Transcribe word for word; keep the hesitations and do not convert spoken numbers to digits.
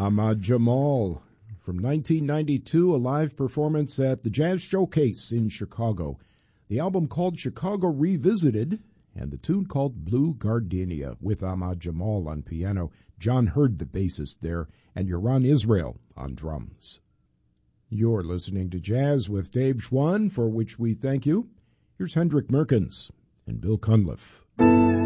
Ahmad Jamal. From nineteen ninety-two, a live performance at the Jazz Showcase in Chicago. The album called Chicago Revisited, and the tune called Blue Gardenia, with Ahmad Jamal on piano, John Hurd the bassist there, and Yaron Israel on drums. You're listening to Jazz with Dave Schwann, for which we thank you. Here's Hendrik Merkens and Bill Cunliffe.